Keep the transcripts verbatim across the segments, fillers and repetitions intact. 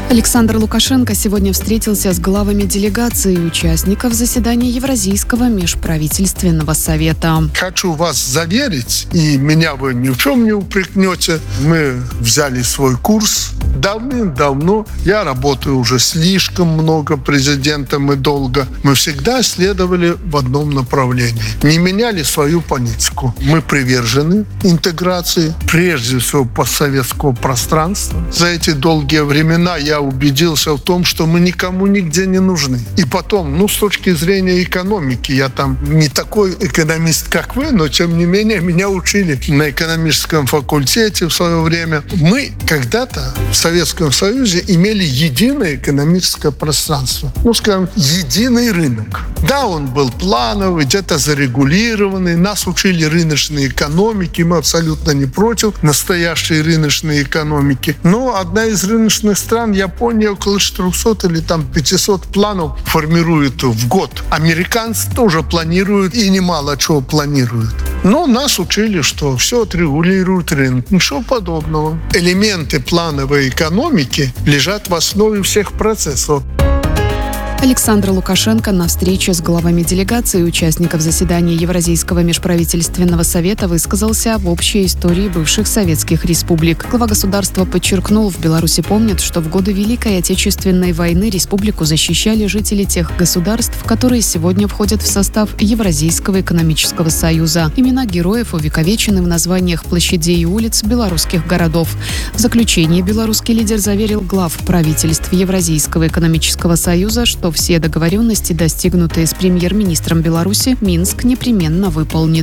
Александр Лукашенко сегодня встретился с главами делегаций и участников заседания Евразийского межправительственного совета. Хочу вас заверить, и меня вы ни в чем не упрекнете. Мы взяли свой курс давным-давно. Я работаю уже слишком много президентом и долго. Мы всегда следовали в одном направлении. Не меняли свою политику. Мы привержены интеграции, прежде всего постсоветского пространства. За эти долгие времена я убедился в том, что мы никому нигде не нужны. И потом, ну, с точки зрения экономики, я там не такой экономист, как вы, но, тем не менее, меня учили на экономическом факультете в свое время. Мы когда-то в Советском Союзе имели единое экономическое пространство. Ну, скажем, единый рынок. Да, он был плановый, где-то зарегулированный. Нас учили рыночной экономике. Мы абсолютно не против настоящей рыночной экономики. Но одна из рыночных стран, Япония, около четыреста или там пятьсот планов формирует в год. Американцы тоже планируют и немало чего планируют. Но нас учили, что все отрегулирует рынок. Ничего подобного. Элементы плановой экономики лежат в основе всех процессов. Александр Лукашенко на встрече с главами делегаций и участников заседания Евразийского межправительственного совета высказался об общей истории бывших советских республик. Глава государства подчеркнул, в Беларуси помнят, что в годы Великой Отечественной войны республику защищали жители тех государств, которые сегодня входят в состав Евразийского экономического союза. Имена героев увековечены в названиях площадей и улиц белорусских городов. В заключении белорусский лидер заверил глав правительств Евразийского экономического союза, что все договоренности, достигнутые с премьер-министром Беларуси, Минск непременно выполнит.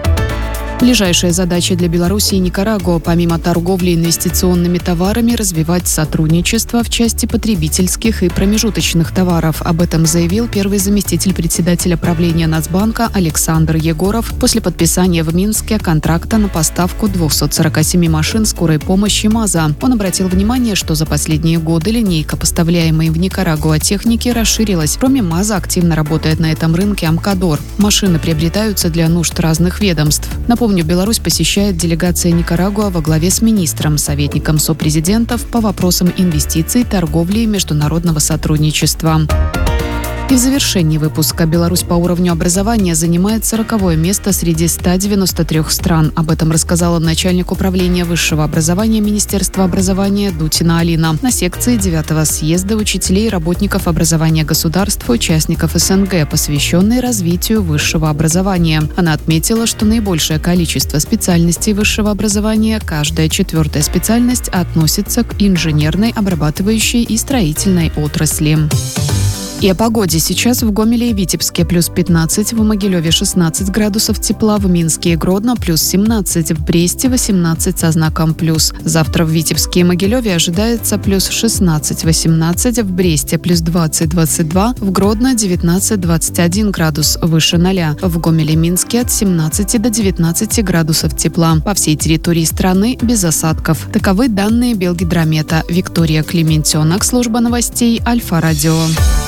Ближайшая задача для Беларуси и Никарагуа, помимо торговли инвестиционными товарами, развивать сотрудничество в части потребительских и промежуточных товаров. Об этом заявил первый заместитель председателя правления Нацбанка Александр Егоров после подписания в Минске контракта на поставку двухсот сорока семи машин скорой помощи МАЗа. Он обратил внимание, что за последние годы линейка поставляемой в Никарагуа техники расширилась. Кроме МАЗа активно работает на этом рынке Амкадор. Машины приобретаются для нужд разных ведомств. Напомню, Напомню, Беларусь посещает делегация Никарагуа во главе с министром, советником сопрезидентов по вопросам инвестиций, торговли и международного сотрудничества. И в завершении выпуска Беларусь по уровню образования занимает сороковое место среди ста девяноста трёх стран. Об этом рассказала начальник управления высшего образования Министерства образования Дутина Алина на секции девятого съезда учителей и работников образования государств, участников СНГ, посвященной развитию высшего образования. Она отметила, что наибольшее количество специальностей высшего образования, каждая четвертая специальность, относится к инженерной, обрабатывающей и строительной отрасли. И о погоде. Сейчас в Гомеле и Витебске плюс пятнадцать, в Могилеве шестнадцать градусов тепла, в Минске и Гродно плюс семнадцать, в Бресте восемнадцать со знаком плюс. Завтра в Витебске и Могилеве ожидается плюс шестнадцать восемнадцать, в Бресте плюс двадцать двадцать два, в Гродно девятнадцать двадцать один градус выше ноля. В Гомеле и Минске от семнадцати до девятнадцати градусов тепла. По всей территории страны без осадков. Таковы данные Белгидромета. Виктория Клементенок, служба новостей Альфа Радио.